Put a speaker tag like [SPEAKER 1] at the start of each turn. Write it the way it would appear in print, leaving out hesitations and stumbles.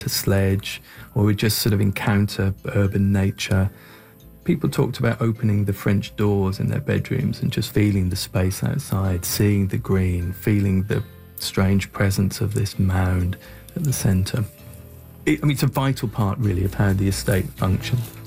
[SPEAKER 1] to sledge, or we'd just sort of encounter urban nature. People talked about opening the French doors in their bedrooms and just feeling the space outside, seeing the green, feeling the strange presence of this mound at the centre. It's a vital part, really, of how the estate functioned.